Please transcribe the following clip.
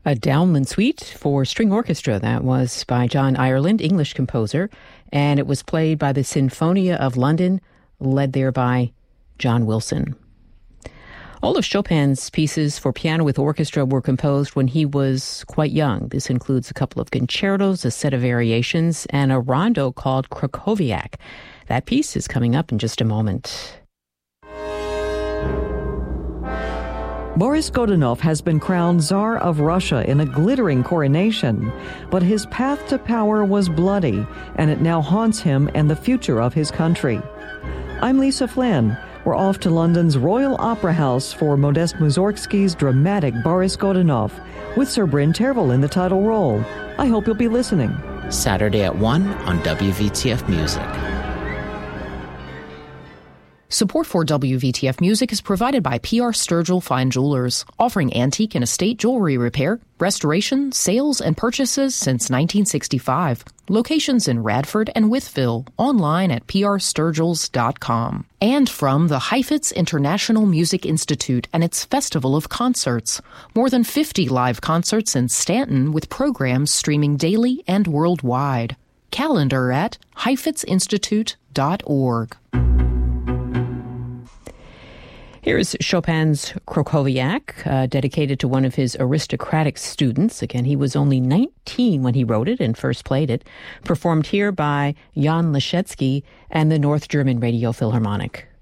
A Downland Suite for String Orchestra. That was by John Ireland, English composer, and it was played by the Sinfonia of London, led there by John Wilson. All of Chopin's pieces for piano with orchestra were composed when he was quite young. This includes a couple of concertos, a set of variations, and a rondo called Krakowiak. That piece is coming up in just a moment. Boris Godunov has been crowned Tsar of Russia in a glittering coronation, but his path to power was bloody, and it now haunts him and the future of his country. I'm Lisa Flynn. We're off to London's Royal Opera House for Modest Mussorgsky's dramatic Boris Godunov, with Sir Bryn Tervel in the title role. I hope you'll be listening. Saturday at 1 on WVTF Music. Support for WVTF Music is provided by P.R. Sturgill Fine Jewelers, offering antique and estate jewelry repair, restoration, sales, and purchases since 1965. Locations in Radford and Wytheville, online at prsturgills.com. And from the Heifetz International Music Institute and its Festival of Concerts. More than 50 live concerts in Stanton with programs streaming daily and worldwide. Calendar at heifetzinstitute.org. Here is Chopin's Krakowiak, dedicated to one of his aristocratic students. Again, he was only 19 when he wrote it and first played it. Performed here by Jan Leschetski and the North German Radio Philharmonic.